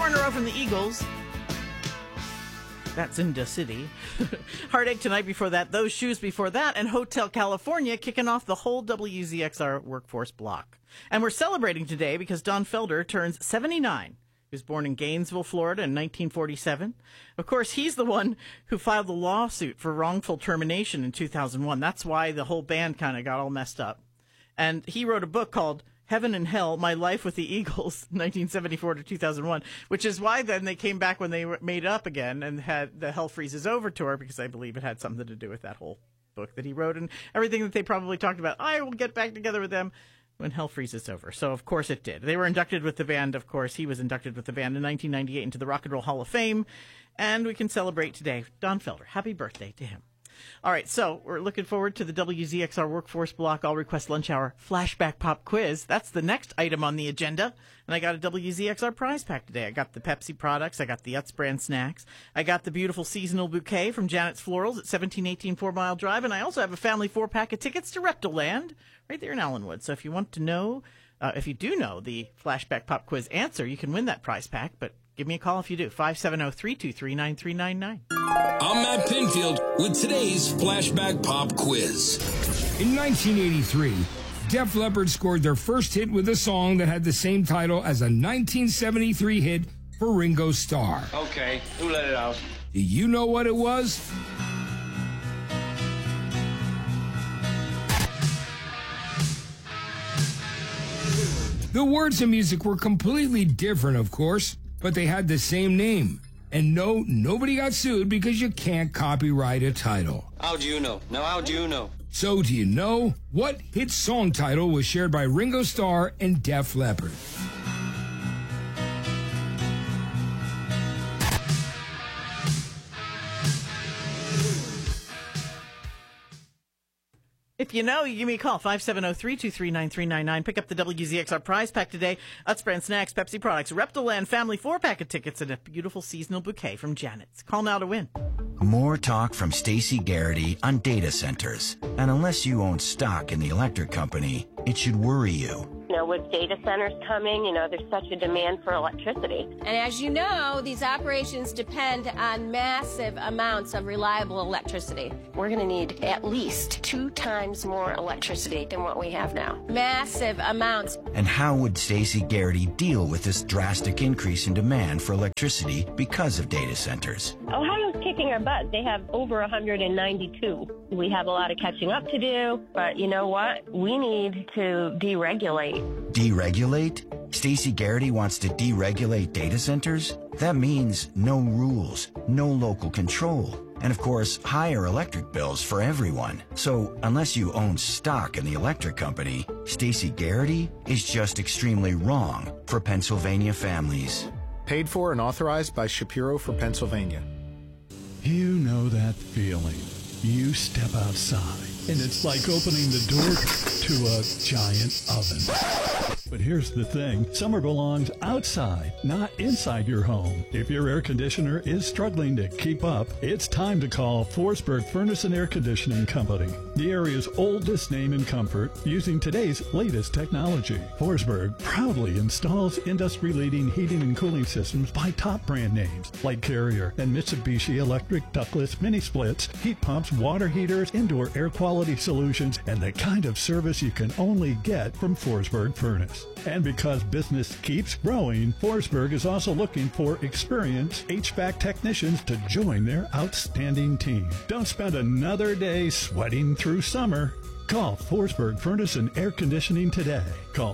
in a row from the Eagles. That's in the city. Heartache tonight before that, Those Shoes before that, and Hotel California kicking off the whole WZXR workforce block. And we're celebrating today because Don Felder turns 79. He was born in Gainesville, Florida in 1947. Of course, he's the one who filed the lawsuit for wrongful termination in 2001. That's why the whole band kind of got all messed up. And he wrote a book called Heaven and Hell, My Life with the Eagles, 1974 to 2001, which is why then they came back when they made up again and had the Hell Freezes Over tour, because I believe it had something to do with that whole book that he wrote and everything that they probably talked about. I will get back together with them when Hell Freezes Over. So, of course, it did. They were inducted with the band, of course. He was inducted with the band in 1998 into the Rock and Roll Hall of Fame. And we can celebrate today Don Felder. Happy birthday to him. All right, so we're looking forward to the WZXR Workforce Block All Request Lunch Hour Flashback Pop Quiz. That's the next item on the agenda. And I got a WZXR prize pack today. I got the Pepsi products. I got the Utz brand snacks. I got the beautiful seasonal bouquet from Janet's Florals at 1718 4 Mile Drive. And I also have a family 4-pack of tickets to Reptiland right there in Allenwood. So if you want to know, if you do know the Flashback Pop Quiz answer, you can win that prize pack. But give me a call if you do. 570-323-9399. I'm Matt Pinfield with today's Flashback Pop Quiz. In 1983, Def Leppard scored their first hit with a song that had the same title as a 1973 hit for Ringo Starr. Okay, who let it out? Do you know what it was? The words and music were completely different, of course, but they had the same name. And no, nobody got sued because you can't copyright a title. How do you know? Now, how do you know? So do you know what hit song title was shared by Ringo Starr and Def Leppard? If you know, you give me a call, 570-323-9399. Pick up the WZXR prize pack today. Utz brand snacks, Pepsi products, Reptiland family 4-pack of tickets, and a beautiful seasonal bouquet from Janet's. Call now to win. More talk from Stacey Garrity on data centers. And unless you own stock in the electric company, it should worry you. You know, with data centers coming, there's such a demand for electricity. And as you know, these operations depend on massive amounts of reliable electricity. We're going to need at least 2 times more electricity than what we have now. Massive amounts. And how would Stacey Garrity deal with this drastic increase in demand for electricity because of data centers? Ohio's kicking our butt. They have over 192. We have a lot of catching up to do, but you know what? We need to deregulate. Deregulate? Stacey Garrity wants to deregulate data centers? That means no rules, no local control, and of course, higher electric bills for everyone. So, unless you own stock in the electric company, Stacey Garrity is just extremely wrong for Pennsylvania families. Paid for and authorized by Shapiro for Pennsylvania. You know that feeling. You step outside, and it's like opening the door to a giant oven. But here's the thing. Summer belongs outside, not inside your home. If your air conditioner is struggling to keep up, it's time to call Forsberg Furnace and Air Conditioning Company, the area's oldest name in comfort, using today's latest technology. Forsberg proudly installs industry-leading heating and cooling systems by top brand names like Carrier and Mitsubishi Electric ductless mini splits, heat pumps, water heaters, indoor air quality solutions, and the kind of service you can only get from Forsberg Furnace. And because business keeps growing, Forsberg is also looking for experienced HVAC technicians to join their outstanding team. Don't spend another day sweating through summer. Call Forsberg Furnace and Air Conditioning today. Call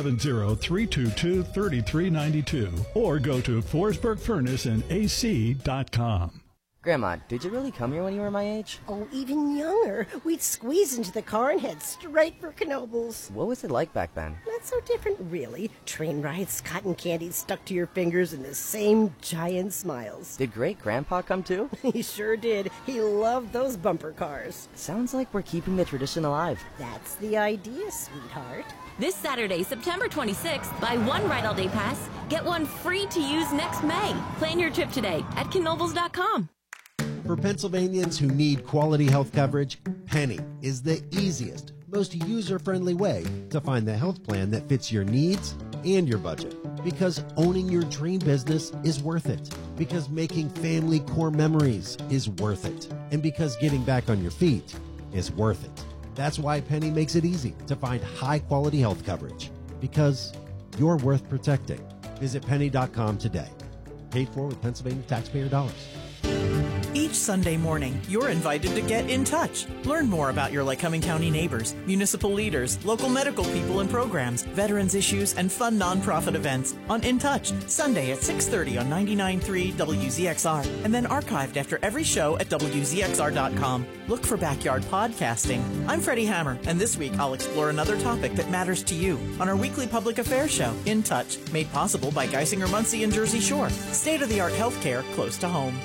570-322-3392 or go to forsbergfurnaceandac.com. Grandma, did you really come here when you were my age? Oh, even younger. We'd squeeze into the car and head straight for Knoebels. What was it like back then? Not so different, really. Train rides, cotton candy stuck to your fingers, and the same giant smiles. Did Great-Grandpa come too? He sure did. He loved those bumper cars. Sounds like we're keeping the tradition alive. That's the idea, sweetheart. This Saturday, September 26th, buy one Ride All Day Pass, get one free to use next May. Plan your trip today at knoebels.com. For Pennsylvanians who need quality health coverage, Penny is the easiest, most user-friendly way to find the health plan that fits your needs and your budget. Because owning your dream business is worth it. Because making family core memories is worth it. And because getting back on your feet is worth it. That's why Penny makes it easy to find high-quality health coverage. Because you're worth protecting. Visit penny.com today. Paid for with Pennsylvania taxpayer dollars. Each Sunday morning, you're invited to get in touch. Learn more about your Lycoming County neighbors, municipal leaders, local medical people and programs, veterans issues, and fun nonprofit events on In Touch, Sunday at 6:30 on 99.3 WZXR, and then archived after every show at WZXR.com. Look for Backyard Podcasting. I'm Freddie Hammer, and this week I'll explore another topic that matters to you on our weekly public affairs show, In Touch, made possible by Geisinger Muncie and Jersey Shore. State-of-the-art healthcare close to home.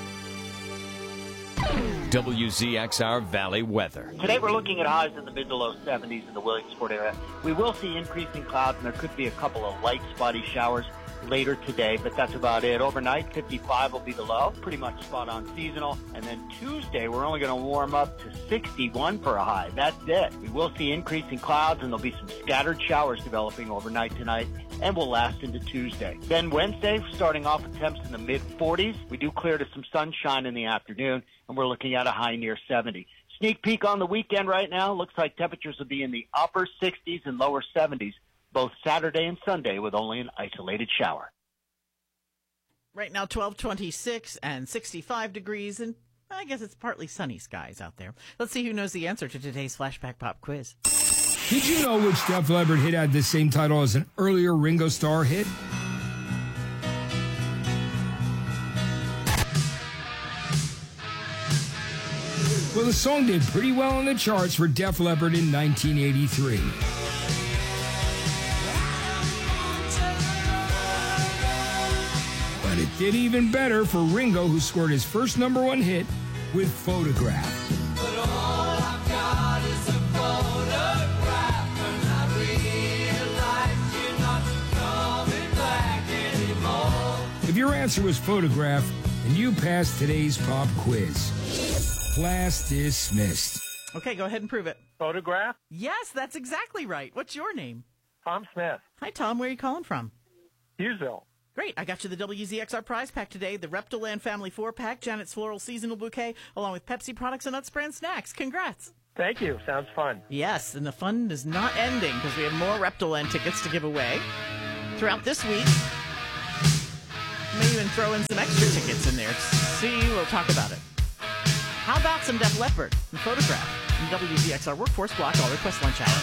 WZXR Valley weather. Today we're looking at highs in the mid to low 70s in the Williamsport area. We will see increasing clouds, and there could be a couple of light spotty showers later today, but that's about it. Overnight, 55 will be the low, pretty much spot on seasonal. And then Tuesday, we're only going to warm up to 61 for a high. That's it. We will see increasing clouds, and there'll be some scattered showers developing overnight tonight, and will last into Tuesday. Then Wednesday, starting off with temps in the mid-40s. We do clear to some sunshine in the afternoon, and we're looking at a high near 70. Sneak peek on the weekend right now. Looks like temperatures will be in the upper 60s and lower 70s, both Saturday and Sunday, with only an isolated shower. Right now, 12:26 and 65 degrees, and I guess it's partly sunny skies out there. Let's see who knows the answer to today's Flashback Pop quiz. Did you know which Def Leppard hit had the same title as an earlier Ringo Starr hit? Well, the song did pretty well on the charts for Def Leppard in 1983. But it did even better for Ringo, who scored his first #1 hit with Photograph. But all I've got is a photograph, and I realize you're not coming back anymore. If your answer was Photograph, then you passed today's pop quiz. Class dismissed. Okay, go ahead and prove it. Photograph? Yes, that's exactly right. What's your name? Tom Smith. Hi, Tom. Where are you calling from? Hughesville. Great. I got you the WZXR prize pack today, the Reptiland Family 4-pack, Janet's Floral Seasonal Bouquet, along with Pepsi products and Nut Brand snacks. Congrats. Thank you. Sounds fun. Yes, and the fun is not ending because we have more Reptiland tickets to give away throughout this week. Maybe even throw in some extra tickets in there. See, we'll talk about it. How about some Def Leppard and Photograph in WZXR Workforce Block All Request Lunch Hour?